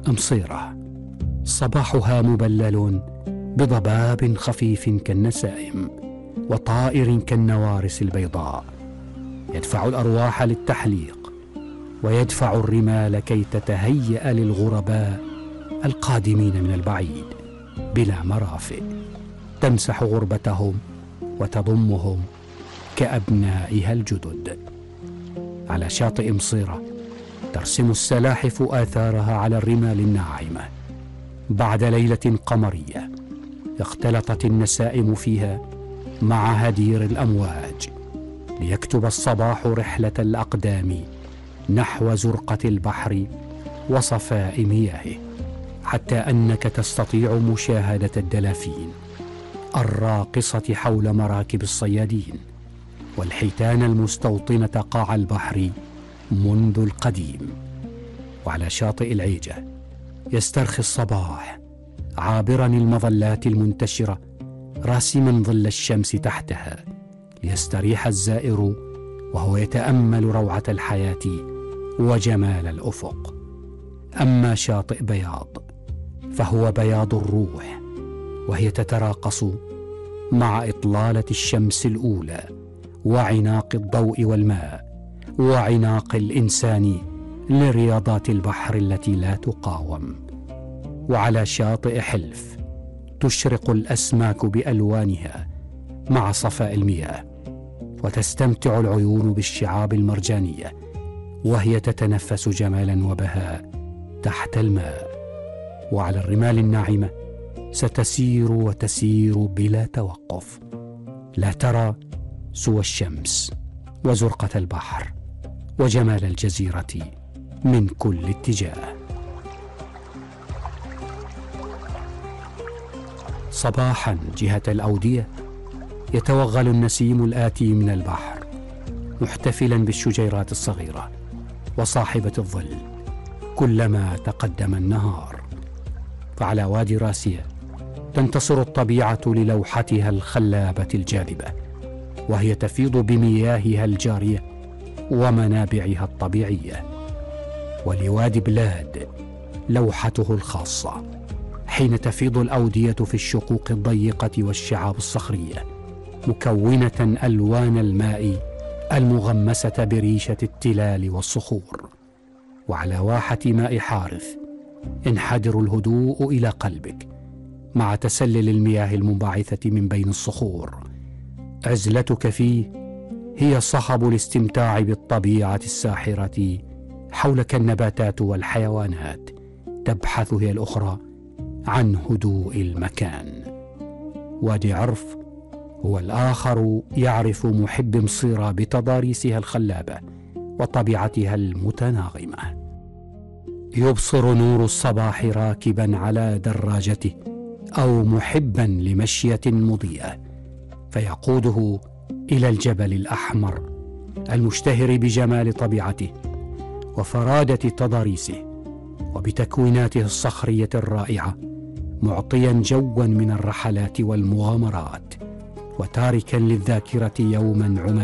مصيرة صباحها مبلل بضباب خفيف كالنسائم وطائر كالنوارس البيضاء، يدفع الأرواح للتحليق ويدفع الرمال كي تتهيأ للغرباء القادمين من البعيد بلا مرافئ، تمسح غربتهم وتضمهم كأبنائها الجدد. على شاطئ مصيرة ترسم السلاحف آثارها على الرمال الناعمة بعد ليلة قمرية اختلطت النسائم فيها مع هدير الأمواج، ليكتب الصباح رحلة الأقدام نحو زرقة البحر وصفاء مياهه، حتى أنك تستطيع مشاهدة الدلافين الراقصة حول مراكب الصيادين والحيتان المستوطنة قاع البحر منذ القديم. وعلى شاطئ العيجة يسترخي الصباح عابرا المظلات المنتشرة راسما ظل الشمس تحتها، ليستريح الزائر وهو يتأمل روعة الحياة وجمال الأفق. أما شاطئ بياض فهو بياض الروح، وهي تتراقص مع إطلالة الشمس الأولى وعناق الضوء والماء وعناق الإنسان لرياضات البحر التي لا تقاوم. وعلى شاطئ حلف تشرق الأسماك بألوانها مع صفاء المياه، وتستمتع العيون بالشعاب المرجانية وهي تتنفس جمالا وبهاء تحت الماء. وعلى الرمال الناعمة ستسير وتسير بلا توقف، لا ترى سوى الشمس وزرقة البحر وجمال الجزيرة من كل اتجاه. صباحا جهة الأودية يتوغل النسيم الآتي من البحر محتفلا بالشجيرات الصغيرة وصاحبة الظل كلما تقدم النهار. فعلى وادي راسية تنتصر الطبيعة للوحتها الخلابة الجاذبة، وهي تفيض بمياهها الجارية ومنابعها الطبيعية. ولوادي بلاد لوحته الخاصة حين تفيض الأودية في الشقوق الضيقة والشعاب الصخرية مكونة ألوان الماء المغمسة بريشة التلال والصخور. وعلى واحة ماء حارث ينحدر الهدوء إلى قلبك مع تسلل المياه المنبعثة من بين الصخور. عزلتك فيه هي صخب الاستمتاع بالطبيعة الساحرة. حولك النباتات والحيوانات تبحث هي الأخرى عن هدوء المكان. وادي عرف هو الآخر يعرف محب مصيرة بتضاريسها الخلابة وطبيعتها المتناغمة. يبصر نور الصباح راكبا على دراجته أو محبا لمشية مضيئة فيقوده إلى الجبل الأحمر المشتهر بجمال طبيعته وفرادة تضاريسه وبتكويناته الصخرية الرائعة، معطيا جوا من الرحلات والمغامرات وتاركا للذاكرة يوما